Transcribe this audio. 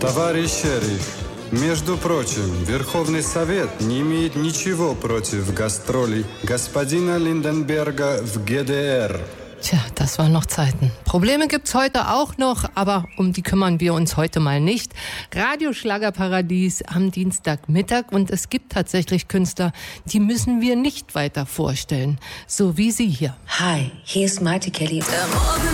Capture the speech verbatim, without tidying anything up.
Товарищ шериф, между прочим, Верховный Совет не имеет ничего против гастролей господина Lindenberger в G D R. Tja, das waren noch Zeiten. Probleme gibt's heute auch noch, aber um die kümmern wir uns heute mal nicht. Radio Schlagerparadies am Dienstagmittag und es gibt tatsächlich Künstler, die müssen wir nicht weiter vorstellen. So wie sie hier. Hi, hier ist Marty Kelly.